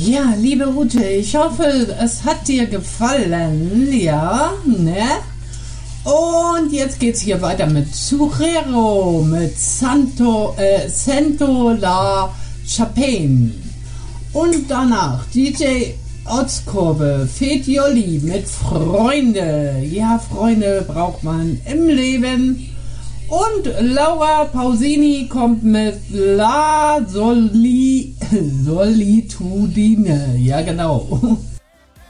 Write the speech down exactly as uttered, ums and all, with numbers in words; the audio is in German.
Ja, liebe Ute, ich hoffe, es hat dir gefallen, ja, ne? Und jetzt geht's hier weiter mit Zurero, mit Santo, äh, Santo La Chapin. Und danach D J Otzkurve, Fetioli mit Freunde. Ja, Freunde braucht man im Leben. Und Laura Pausini kommt mit La Soli, Solitudine. Ja, genau.